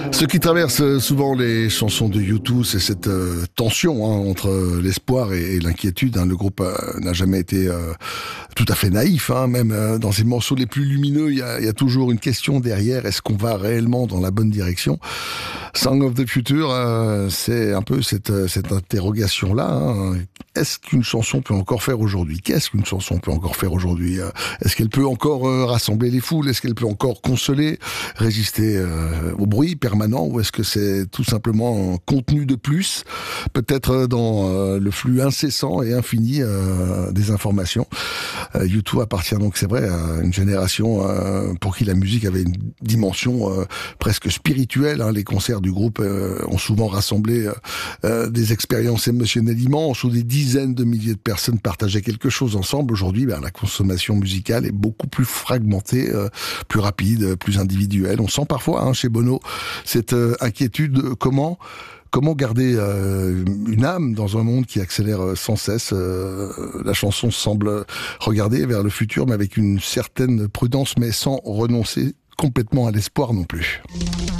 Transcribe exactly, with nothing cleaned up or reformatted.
Ce qui traverse souvent les chansons de U deux, c'est cette euh, tension hein, entre l'espoir et, et l'inquiétude. Hein. Le groupe euh, n'a jamais été euh, tout à fait naïf. Hein. Même euh, dans ses morceaux les plus lumineux, il y a, y a toujours une question derrière. Est-ce qu'on va réellement dans la bonne direction? Song of the Future, euh, c'est un peu cette, cette interrogation-là. Hein. Est-ce qu'une chanson peut encore faire aujourd'hui? Qu'est-ce qu'une chanson peut encore faire aujourd'hui? Est-ce qu'elle peut encore euh, rassembler les foules? Est-ce qu'elle peut encore consoler, résister euh, au bruit permanent? Ou est-ce que c'est tout simplement un contenu de plus, peut-être dans euh, le flux incessant et infini euh, des informations? euh, U deux appartient donc, c'est vrai, à une génération euh, pour qui la musique avait une dimension euh, presque spirituelle. Hein. Les concerts du groupe euh, ont souvent rassemblé euh, euh, des expériences émotionnelles immenses où des dizaines de milliers de personnes partageaient quelque chose ensemble. Aujourd'hui, ben, la consommation musicale est beaucoup plus fragmentée, euh, plus rapide, plus individuelle. On sent parfois hein, chez Bono cette euh, inquiétude. Comment Comment garder euh, une âme dans un monde qui accélère sans cesse? euh, La chanson semble regarder vers le futur, mais avec une certaine prudence, mais sans renoncer complètement à l'espoir non plus.